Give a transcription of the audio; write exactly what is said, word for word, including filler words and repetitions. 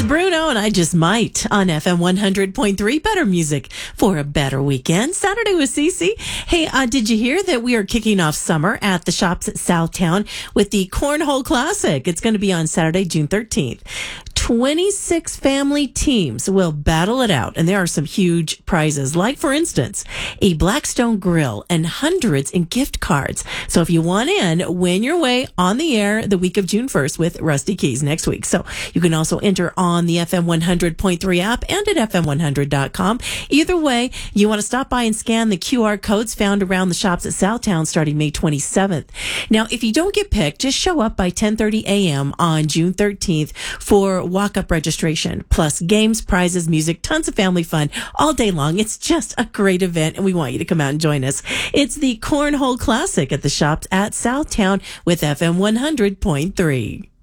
Bruno and I Just Might on F M one hundred point three. Better music for a better weekend. Saturday with Cece. Hey, uh, did you hear that we are kicking off summer at the shops at Southtown with the Cornhole Classic? It's going to be on Saturday, June thirteenth. twenty-six family teams will battle it out, and there are some huge prizes, like, for instance, a Blackstone grill and hundreds in gift cards. So if you want in, win your way on the air the week of June first with Rusty Keys next week. So you can also enter on the F M one hundred point three app and at F M one hundred dot com. Either way, you want to stop by and scan the Q R codes found around the shops at Southtown starting May twenty-seventh. Now, if you don't get picked, just show up by ten thirty a.m. on June thirteenth for walk-up registration, plus games, prizes, music, tons of family fun all day long. It's just a great event, and we want you to come out and join us. It's the Cornhole Classic at the shops at Southtown with F M one hundred point three.